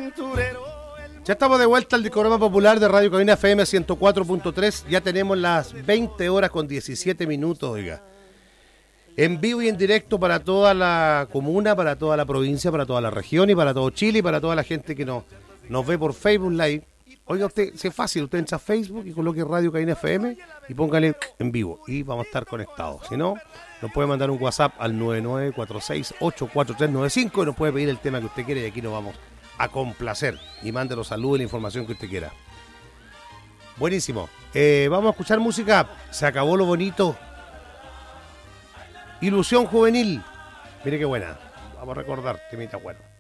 Ya estamos de vuelta al Discorama Popular de Radio Cabina FM 104.3. Ya tenemos las 20 horas con 17 minutos, oiga. En vivo y en directo para toda la comuna, para toda la provincia, para toda la región y para todo Chile y para toda la gente que nos ve por Facebook Live. Oiga, usted, si es fácil, usted entra a Facebook y coloque Radio Cabina FM y póngale en vivo y vamos a estar conectados. Si no, nos puede mandar un WhatsApp al 9946-84395 y nos puede pedir el tema que usted quiere y aquí nos vamos a complacer y mande los saludos y la información que usted quiera. Buenísimo. Vamos a escuchar música. Se acabó lo bonito. Ilusión juvenil. Mire qué buena. Vamos a recordar, temita bueno.